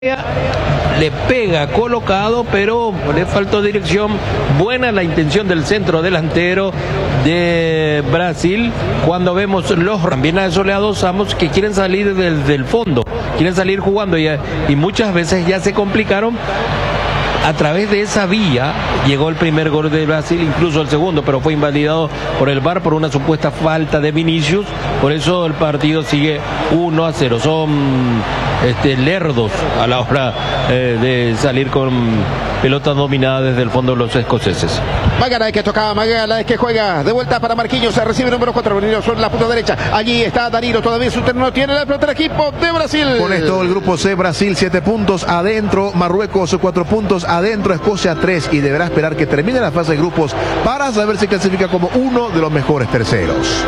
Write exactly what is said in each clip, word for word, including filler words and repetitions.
le pega colocado, pero le faltó dirección. Buena la intención del centro delantero de Brasil. Cuando vemos los también asoleados Amos que quieren salir del, del fondo, quieren salir jugando y, y muchas veces ya se complicaron. A través de esa vía llegó el primer gol de Brasil, incluso el segundo, pero fue invalidado por el V A R por una supuesta falta de Vinicius. Por eso el partido sigue uno a cero. Son este, lerdos a la hora eh, de salir con pelotas dominadas desde el fondo de los escoceses. Magalhães que tocaba, Magalhães que juega de vuelta para Marquinhos, se recibe el número cuatro, Danilo sobre la punta derecha. Allí está Danilo, todavía su terreno tiene la pelota del equipo de Brasil. Con esto el grupo C, Brasil siete puntos adentro, Marruecos cuatro puntos adentro, Escocia tres, y deberá esperar que termine la fase de grupos para saber si clasifica como uno de los mejores terceros.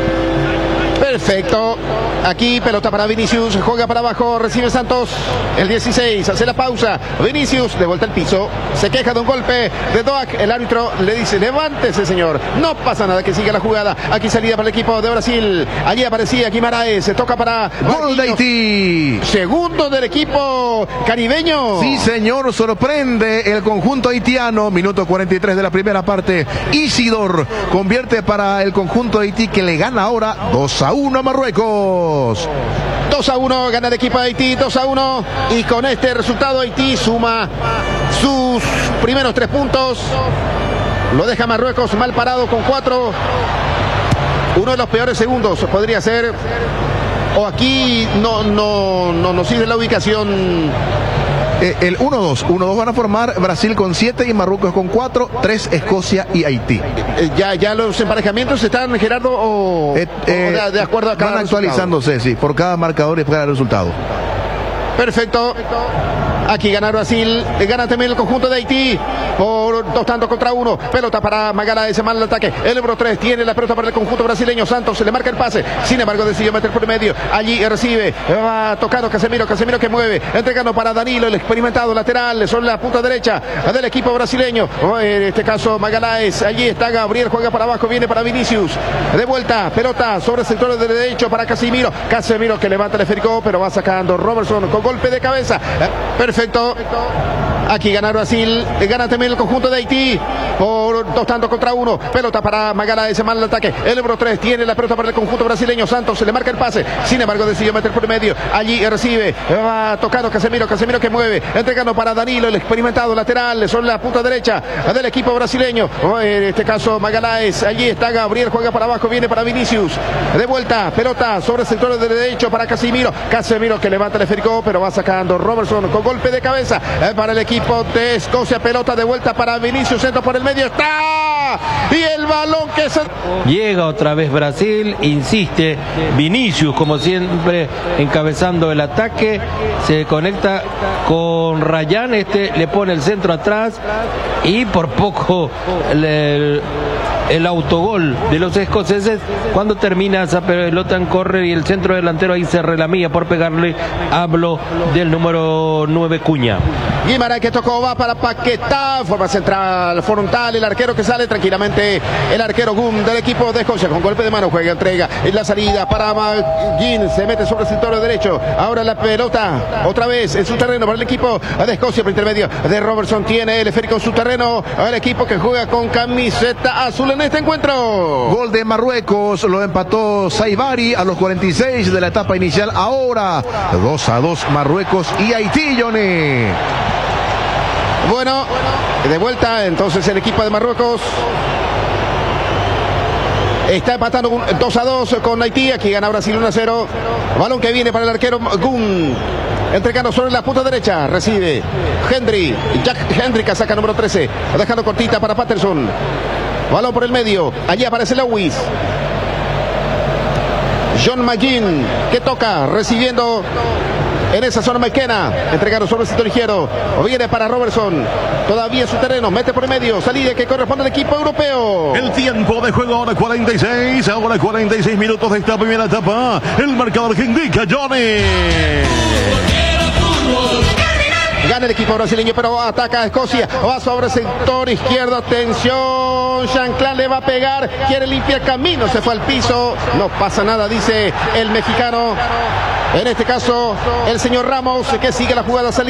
Perfecto. Aquí pelota para Vinicius, juega para abajo, recibe Santos, el dieciséis, hace la pausa, Vinicius de vuelta al piso, se queja de un golpe de Doak, el árbitro le dice, levántese señor, no pasa nada, que siga la jugada. Aquí salida para el equipo de Brasil, allí aparecía Guimaraes, se toca para gol de Haití, segundo del equipo caribeño. Sí señor, sorprende el conjunto haitiano, minuto cuarenta y tres de la primera parte, Isidor convierte para el conjunto de Haití, que le gana ahora dos a uno a Marruecos. dos a uno gana el equipo de Haití, dos a uno, y con este resultado Haití suma sus primeros tres puntos, lo deja Marruecos mal parado con cuatro, uno de los peores segundos podría ser, o aquí no, no, no nos sirve la ubicación. Eh, el uno dos, uno dos van a formar Brasil con siete y Marruecos con cuatro, tres Escocia y Haití. Eh, ya, ya los emparejamientos están, Gerardo, o, eh, eh, o de, de acuerdo a cada van actualizándose, sí, por cada marcador y por cada resultado. Perfecto. Aquí gana Brasil, gana también el conjunto de Haití por dos tantos contra uno. Pelota para Magalhães, ese mal el ataque. El número tres tiene la pelota para el conjunto brasileño. Santos se le marca el pase. Sin embargo, decidió meter por el medio. Allí recibe, va tocando Casemiro. Casemiro que mueve, entregando para Danilo, el experimentado lateral sobre la punta derecha del equipo brasileño. En este caso, Magalhães. Allí está Gabriel, juega para abajo, viene para Vinicius. De vuelta, pelota sobre el sector de derecho para Casemiro. Casemiro que levanta el esférico, pero va sacando Robertson con golpe de cabeza. Perfecto. Aquí gana Brasil, gana también el conjunto de Haití por dos tantos contra uno. Pelota para Magalhães, ese mal el ataque. El número tres tiene la pelota para el conjunto brasileño. Santos se le marca el pase. Sin embargo, decidió meter por el medio. Allí recibe, va tocando Casemiro. Casemiro que mueve, entregando para Danilo, el experimentado lateral sobre la punta derecha del equipo brasileño. En este caso, Magalhães. Allí está Gabriel, juega para abajo, viene para Vinicius. De vuelta, pelota sobre el sector de derecho para Casemiro. Casemiro que levanta el esférico, pero va sacando Robertson con golpe de cabeza para el equipo de Escocia. Pelota de vuelta para Vinicius, centro por el medio, está, y el balón que se... Llega otra vez Brasil, insiste Vinicius como siempre encabezando el ataque, se conecta con Rayán, este le pone el centro atrás y por poco el, el autogol de los escoceses. Cuando termina esa pelota en correr y el centro delantero ahí se relamía por pegarle, hablo del número nueve Cuña. Guimaraes que tocó, va para Paquetá, forma central, frontal, el arquero que sale tranquilamente, el arquero Gum del equipo de Escocia, con golpe de mano, juega, entrega, en la salida para Magin, se mete sobre el sector derecho, ahora la pelota, otra vez en su terreno para el equipo de Escocia, por intermedio de Robertson, tiene el esférico en su terreno, el equipo que juega con camiseta azul en este encuentro. Gol de Marruecos, lo empató Saibari a los cuarenta y seis de la etapa inicial, ahora dos a dos Marruecos y Haití, Johnny. Bueno, de vuelta entonces el equipo de Marruecos está empatando dos a dos con Haití. Aquí gana Brasil uno a cero. Balón que viene para el arquero Gun, entregando sobre la punta derecha, recibe Hendry, Jack Hendry, casaca número trece, dejando cortita para Patterson. Balón por el medio, allí aparece Lewis. John McGinn que toca, recibiendo en esa zona McKenna, entregando sobre el sector izquierdo, viene para Robertson, todavía en su terreno, mete por el medio, salida que corresponde al equipo europeo. El tiempo de juego ahora cuarenta y seis, ahora cuarenta y seis minutos de esta primera etapa, el marcador que indica Johnny. Gana Gana el equipo brasileño, pero ataca a Escocia. Va sobre el sector izquierdo. Atención. Jean-Claude le va a pegar. Quiere limpiar camino. Se fue al piso. No pasa nada, dice el mexicano. En este caso, el señor Ramos, que sigue la jugada salida.